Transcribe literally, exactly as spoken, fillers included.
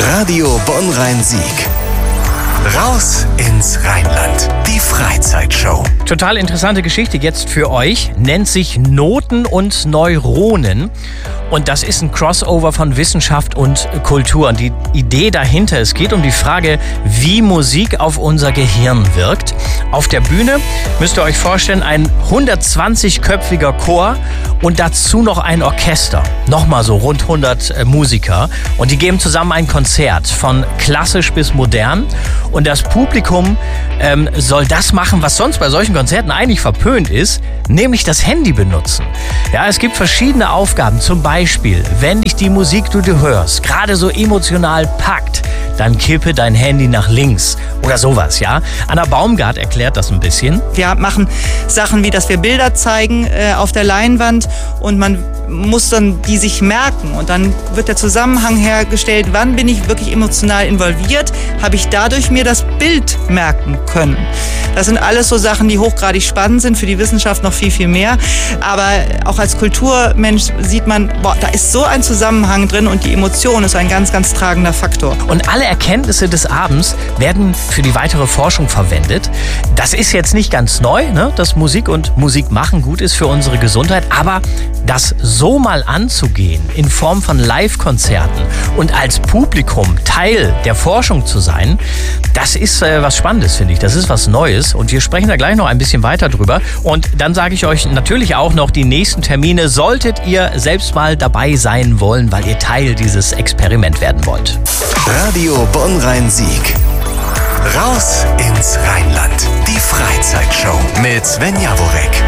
Radio Bonn-Rhein-Sieg. Raus ins Rheinland. Die Freizeitshow. Total interessante Geschichte jetzt für euch. Nennt sich Noten und Neuronen. Und das ist ein Crossover von Wissenschaft und Kultur. Und die Idee dahinter, es geht um die Frage, wie Musik auf unser Gehirn wirkt. Auf der Bühne müsst ihr euch vorstellen, ein hundertzwanzigköpfiger Chor und dazu noch ein Orchester. Nochmal so rund hundert äh, Musiker. Und die geben zusammen ein Konzert von klassisch bis modern. Und das Publikum ähm, soll das machen, was sonst bei solchen Konzerten eigentlich verpönt ist, nämlich das Handy benutzen. Ja, es gibt verschiedene Aufgaben. Zum Beispiel, wenn dich die Musik, die du hörst, gerade so emotional packt, dann kippe dein Handy nach links oder sowas, ja. Anna Baumgart erklärt das ein bisschen. Wir machen Sachen wie, dass wir Bilder zeigen äh, auf der Leinwand und man muss dann die sich merken und dann wird der Zusammenhang hergestellt, wann bin ich wirklich emotional involviert, habe ich dadurch mir das Bild merken können. Das sind alles so Sachen, die hochgradig spannend sind, für die Wissenschaft noch viel, viel mehr. Aber auch als Kulturmensch sieht man, boah, da ist so ein Zusammenhang drin und die Emotion ist ein ganz, ganz tragender Faktor. Und alle Erkenntnisse des Abends werden für die weitere Forschung verwendet. Das ist jetzt nicht ganz neu, ne, dass Musik und Musik machen gut ist für unsere Gesundheit, aber das so mal anzugehen in Form von Live-Konzerten und als Publikum Teil der Forschung zu sein, das ist äh, was Spannendes, finde ich. Das ist was Neues und wir sprechen da gleich noch ein bisschen weiter drüber. Und dann sage ich euch natürlich auch noch die nächsten Termine, solltet ihr selbst mal dabei sein wollen, weil ihr Teil dieses Experiment werden wollt. Radio Bonn-Rhein-Sieg. Raus ins Rheinland. Die Freizeitshow mit Sven Jaworek.